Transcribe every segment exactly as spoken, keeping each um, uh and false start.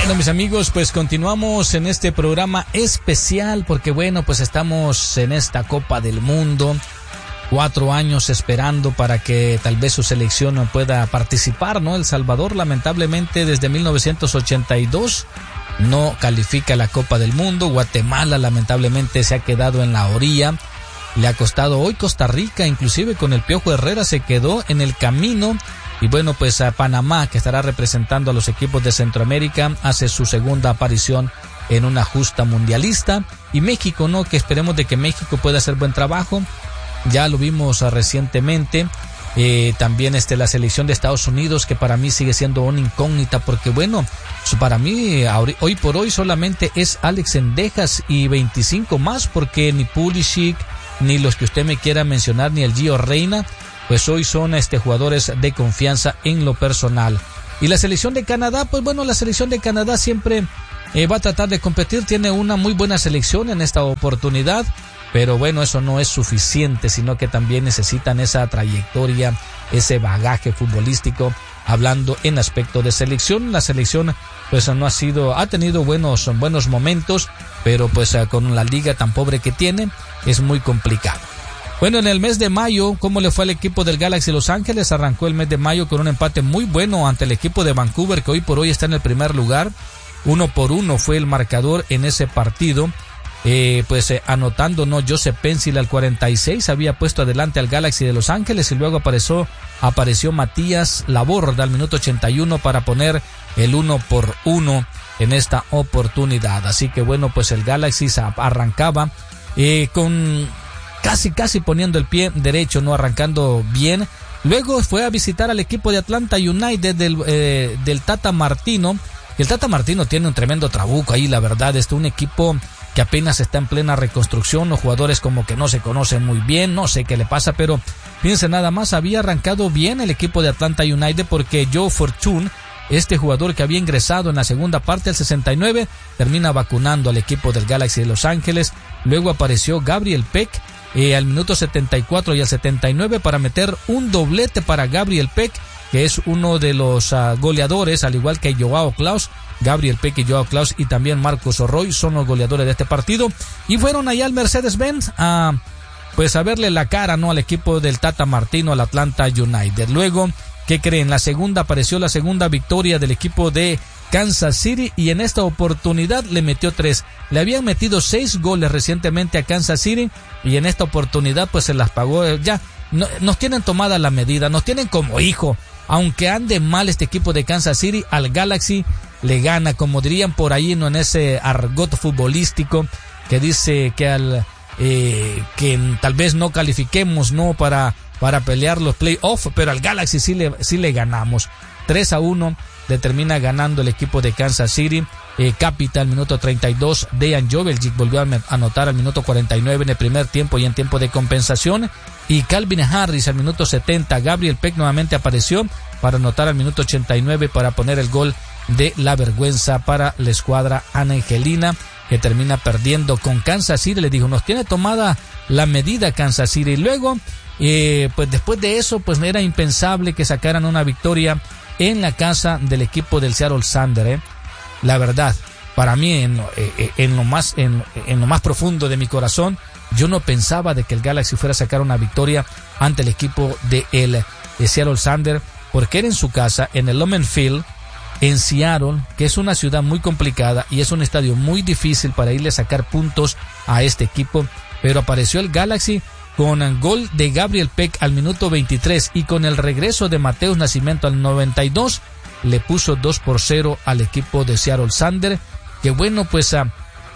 Bueno, mis amigos, pues continuamos en este programa especial porque bueno, pues estamos en esta Copa del Mundo, cuatro años esperando para que tal vez su selección pueda participar, ¿no? El Salvador lamentablemente desde mil novecientos ochenta y dos no califica la Copa del Mundo. Guatemala lamentablemente se ha quedado en la orilla. Le ha costado hoy Costa Rica, inclusive con el Piojo Herrera se quedó en el camino. Y bueno, pues a Panamá, que estará representando a los equipos de Centroamérica, hace su segunda aparición en una justa mundialista. Y México, ¿no? Que esperemos de que México pueda hacer buen trabajo. Ya lo vimos uh, recientemente. Eh, también este, la selección de Estados Unidos, que para mí sigue siendo una incógnita, porque bueno, para mí hoy por hoy solamente es Alex Sendejas y veinticinco más, porque ni Pulisic, ni los que usted me quiera mencionar, ni el Gio Reyna, pues hoy son este jugadores de confianza en lo personal. Y la selección de Canadá, pues bueno, la selección de Canadá siempre eh, va a tratar de competir, tiene una muy buena selección en esta oportunidad, pero bueno, eso no es suficiente, sino que también necesitan esa trayectoria, ese bagaje futbolístico, hablando en aspecto de selección. La selección pues no ha sido, ha tenido buenos, buenos momentos, pero pues con la liga tan pobre que tiene, es muy complicado. Bueno, en el mes de mayo, ¿cómo le fue al equipo del Galaxy Los Ángeles? Arrancó el mes de mayo con un empate muy bueno ante el equipo de Vancouver, que hoy por hoy está en el primer lugar. Uno por uno fue el marcador en ese partido. Eh, pues eh, anotando, no, Joseph Pencil al cuarenta y seis había puesto adelante al Galaxy de Los Ángeles, y luego apareció, apareció Matías Laborda al minuto ochenta y uno para poner el uno por uno en esta oportunidad. Así que bueno, pues el Galaxy arrancaba eh, con casi casi poniendo el pie derecho, no arrancando bien. Luego fue a visitar al equipo de Atlanta United del, eh, del Tata Martino. El Tata Martino tiene un tremendo trabuco ahí, la verdad, es un equipo que apenas está en plena reconstrucción, los jugadores como que no se conocen muy bien, no sé qué le pasa, pero fíjense nada más, había arrancado bien el equipo de Atlanta United, porque Joe Fortune, este jugador que había ingresado en la segunda parte del sesenta y nueve, termina vacunando al equipo del Galaxy de Los Ángeles. Luego apareció Gabriel Peck eh, al minuto setenta y cuatro y al setenta y nueve para meter un doblete para Gabriel Peck, que es uno de los uh, goleadores, al igual que Joao Klaus. Gabriel Peck y Joao Klaus y también Marcos Orroy son los goleadores de este partido, y fueron allá al Mercedes-Benz a pues a verle la cara, ¿no?, al equipo del Tata Martino, al Atlanta United. Luego, ¿qué creen? La segunda apareció la segunda victoria del equipo de Kansas City, y en esta oportunidad le metió tres. Le habían metido seis goles recientemente a Kansas City, y en esta oportunidad pues se las pagó. Ya no, nos tienen tomada la medida, nos tienen como hijo. Aunque ande mal este equipo de Kansas City, al Galaxy le gana, como dirían por ahí, ¿no?, en ese argot futbolístico que dice que al eh, que tal vez no califiquemos, no para para pelear los playoffs, pero al Galaxy sí le sí le ganamos. tres a uno le termina ganando el equipo de Kansas City. Eh, Capital, minuto treinta y dos, Dejan Joveljic volvió a anotar al minuto cuarenta y nueve en el primer tiempo y en tiempo de compensación, y Calvin Harris al minuto setenta. Gabriel Peck nuevamente apareció para anotar al minuto ochenta y nueve para poner el gol de la vergüenza para la escuadra angelina, que termina perdiendo con Kansas City. Le digo, nos tiene tomada la medida Kansas City. Y luego, eh, pues después de eso, pues era impensable que sacaran una victoria en la casa del equipo del Seattle Sander, ¿eh? La verdad, para mí, en, en, en, lo más, en, en lo más profundo de mi corazón, yo no pensaba de que el Galaxy fuera a sacar una victoria ante el equipo de el de Seattle Sander, porque era en su casa, en el Lumen Field, en Seattle, que es una ciudad muy complicada y es un estadio muy difícil para irle a sacar puntos a este equipo. Pero apareció el Galaxy con el gol de Gabriel Peck al minuto veintitrés, y con el regreso de Mateus Nascimento al noventa y dos, le puso dos por cero al equipo de Seattle Sander, que bueno, pues uh,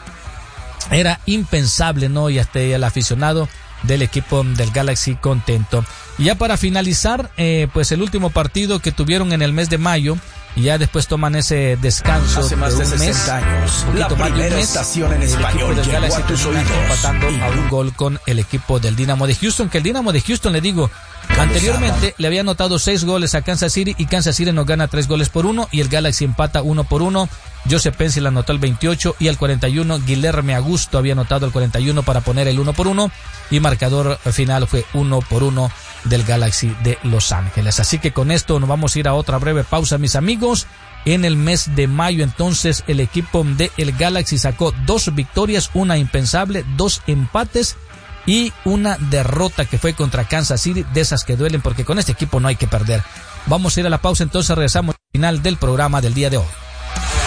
era impensable, ¿no? Y hasta el aficionado del equipo del Galaxy contento. Y ya para finalizar, eh, pues el último partido que tuvieron en el mes de mayo, y ya después toman ese descanso hace más de, de un mes, años, la primera mes, estación en español del llegó Galaxy a tus oídos, empatando a un gol con el equipo del Dynamo de Houston, que el Dynamo de Houston, le digo, anteriormente le había anotado seis goles a Kansas City, y Kansas City nos gana tres goles por uno, y el Galaxy empata uno por uno. Joseph Pencil anotó el veintiocho, y al cuarenta y uno Guilherme Augusto había anotado el cuarenta y uno para poner el uno por uno, y marcador final fue uno por uno del Galaxy de Los Ángeles. Así que con esto nos vamos a ir a otra breve pausa, mis amigos, en el mes de mayo. Entonces el equipo de el Galaxy sacó dos victorias, una impensable, dos empates y una derrota que fue contra Kansas City, de esas que duelen porque con este equipo no hay que perder. Vamos a ir a la pausa, entonces regresamos al final del programa del día de hoy.